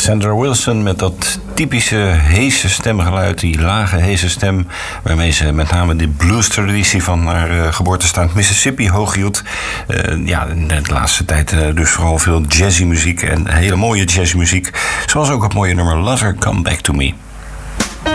Cassandra Wilson met dat typische heese stemgeluid, die lage heese stem, waarmee ze met name de blues-traditie van haar geboortestaat Mississippi hooghield. In de laatste tijd dus vooral veel jazzy muziek en hele mooie jazzy muziek, zoals ook het mooie nummer Lover Come Back To Me.